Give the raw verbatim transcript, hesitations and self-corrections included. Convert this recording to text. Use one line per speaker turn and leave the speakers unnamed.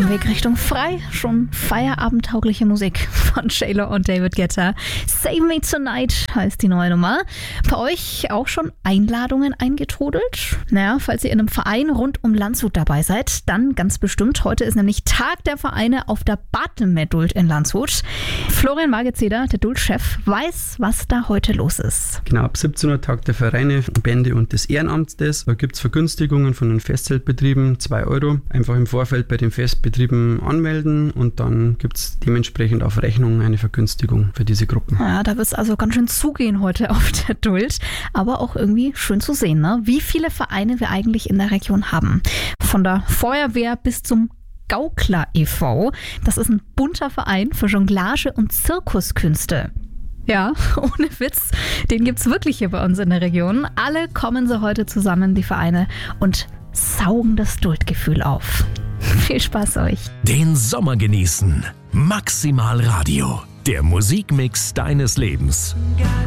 Weg Richtung frei. Schon feierabendtaugliche Musik von J-Lo und David Guetta. Save Me Tonight heißt die neue Nummer. Bei euch auch schon Einladungen eingetrudelt? Naja, falls ihr in einem Verein rund um Landshut dabei seid, dann ganz bestimmt. Heute ist nämlich Tag der Vereine auf der Barthelemäduld in Landshut. Florian Magezeder, der Duld-Chef, weiß, was da heute los ist.
Genau, ab siebzehn Uhr Tag der Vereine, Bände und des Ehrenamtes. Da gibt es Vergünstigungen von den Festzeltbetrieben, zwei Euro. Einfach im Vorfeld bei den Festbetrieben anmelden und dann gibt es dementsprechend auf Rechnung eine Vergünstigung für diese Gruppen.
Ja, da wird es also ganz schön zugehen heute auf der Duld. Aber auch irgendwie schön zu sehen, ne? Wie viele Vereine wir eigentlich in der Region haben. Von der Feuerwehr bis zum Gaukler e V. Das ist ein bunter Verein für Jonglage und Zirkuskünste. Ja, ohne Witz, den gibt's wirklich hier bei uns in der Region. Alle kommen so heute zusammen, die Vereine, und saugen das Duldgefühl auf. Viel Spaß euch.
Den Sommer genießen. Maximal Radio. Der Musikmix deines Lebens.